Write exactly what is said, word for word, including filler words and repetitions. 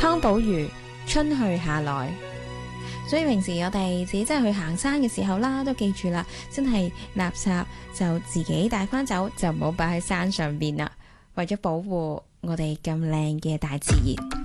湯寶如春去夏來。所以平時我哋自己真係去行山嘅時候啦，都記住啦，真係垃圾就自己帶翻走，就唔好擺喺山上邊啦。為咗保護我哋咁靚嘅大自然。